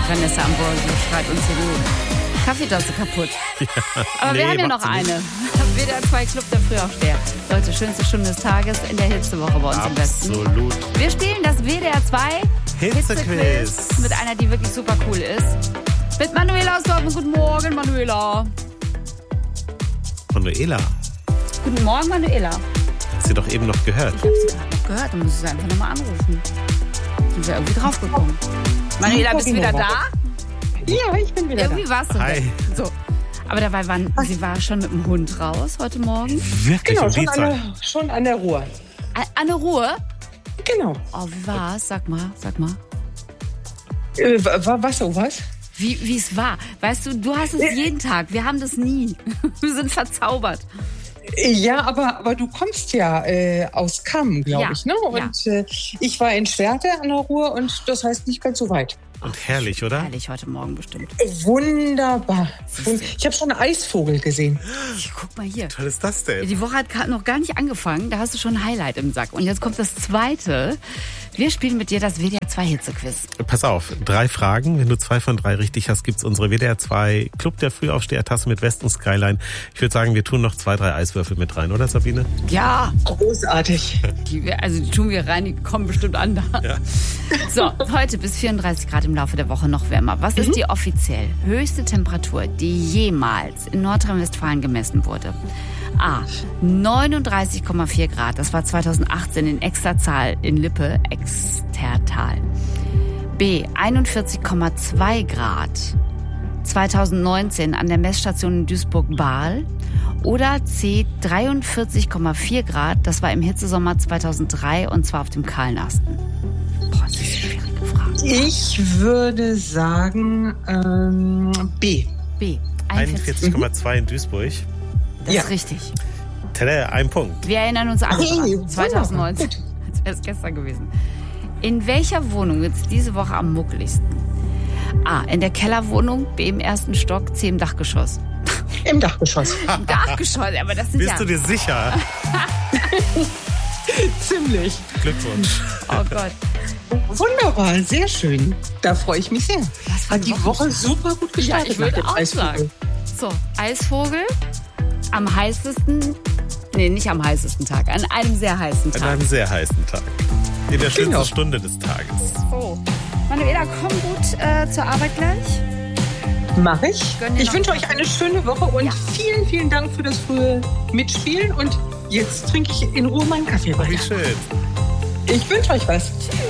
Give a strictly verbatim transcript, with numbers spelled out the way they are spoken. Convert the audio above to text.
Vanessa Ambrosio schreit uns hier die Kaffeetasse kaputt. Ja, aber nee, wir haben ja noch eine. W D R zwei Club der Frühaufsteher. Leute, schönste Stunde des Tages in der Hitzewoche bei uns Absolut. im Westen. Absolut. Wir spielen das W D R zwei Hitzequiz mit einer, die wirklich super cool ist. Mit Manuela aus Dortmund. Guten Morgen, Manuela. Manuela. Guten Morgen, Manuela. Hast du doch eben noch gehört? Ich habe sie gerade noch gehört. Dann muss ich sie einfach nochmal anrufen. Sind wir irgendwie draufgekommen. Manuela, bist du wieder da? Ja, ich bin wieder irgendwie da. warst du Hi. weg. So. Aber dabei waren, sie war schon mit dem Hund raus heute Morgen. Wirklich? Genau, um die schon an, Zeit? der, schon an der Ruhr. An der Ruhe? Genau. Oh, wie war's? Sag mal, sag mal. Äh, war was, so was? Wie wie es war. Weißt du, du hast es jeden Tag. Wir haben das nie. Wir sind verzaubert. Ja, aber, aber du kommst ja äh, aus Kamm, glaube Ja, ich. Ne? Und ja. äh, ich war in Schwerte an der Ruhr und das heißt nicht ganz so weit. Und herrlich, oder? Herrlich heute Morgen bestimmt. Wunderbar. Ich habe schon einen Eisvogel gesehen. Guck mal hier. Was ist das denn? Die Woche hat grad noch gar nicht angefangen. Da hast du schon ein Highlight im Sack. Und jetzt kommt das zweite. Wir spielen mit dir das W D R zwei Hitzequiz. Pass auf, drei Fragen. Wenn du zwei von drei richtig hast, gibt's unsere W D R zwei Club der Frühaufsteher-Tasse mit Westen Skyline. Ich würde sagen, wir tun noch zwei, drei Eiswürfel mit rein, oder Sabine? Ja. Großartig. Die, also die tun wir rein, die kommen bestimmt an. Ja. So, heute bis vierunddreißig Grad im Laufe der Woche noch wärmer. Was ist die offiziell höchste Temperatur, die jemals in Nordrhein-Westfalen gemessen wurde? A. neununddreißig Komma vier Grad. Das war zweitausendachtzehn in Extertal in Lippe, Extertal. B. einundvierzig Komma zwei Grad. zweitausendneunzehn an der Messstation in Duisburg-Bahl. Oder C. dreiundvierzig Komma vier Grad. Das war im Hitzesommer zweitausenddrei und zwar auf dem Kahlenasten. Boah, das ist eine schwierige Frage. Ich würde sagen ähm, B. B. einundvierzig Komma zwei in Duisburg. Das Ja. ist richtig. Tada, ein Punkt. Wir erinnern uns alle Hey, dran. zweitausendneunzehn. Als wäre es gestern gewesen. In welcher Wohnung ist diese Woche am muckeligsten? A. In der Kellerwohnung. B. Im ersten Stock. C. Im Dachgeschoss. Im Dachgeschoss. Im Dachgeschoss. Aber das sind Bist ja... du dir sicher? Ziemlich. Glückwunsch. Oh Gott. Wunderbar, sehr schön. Da freue ich mich sehr. Was für Hat ein die Woche Wochenstart. super gut Ja, gestartet. ich würde nach dem auch Eisvogel. sagen. So, Eisvogel am heißesten... Nee, nicht am heißesten Tag. An einem sehr heißen An Tag. einem sehr heißen Tag. In der schönsten Genau. Stunde des Tages. So. Manuela, komm gut äh, zur Arbeit gleich. Mach ich. Gönn dir Ich noch wünsche einen euch eine schöne Woche und Ja. vielen, vielen Dank für das frühe Mitspielen. Und jetzt trinke ich in Ruhe meinen Kaffee Wie weiter. schön. Ich wünsche euch was. Tschüss.